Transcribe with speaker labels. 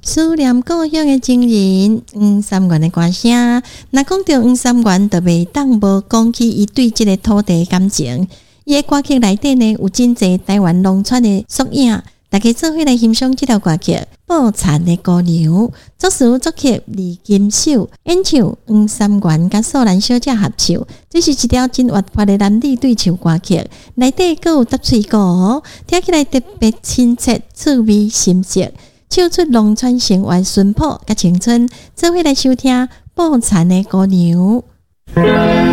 Speaker 1: 思念故乡的情人，黄三元的歌声。若讲到黄三元，就袂当无讲起伊对即个土地的感情。伊的歌曲内底呢，有真侪台湾农村的缩影。大家做伙来欣赏这条歌曲《抱残的姑娘》，作词作曲李金秀，演唱黄三元甲素兰小姐合唱。这是一条真活泼的男女对唱歌曲，内底阁有搭嘴歌，听起来特别亲切、趣味、深色，唱出农村生活淳朴甲青春。做伙来收听《抱残的姑娘》。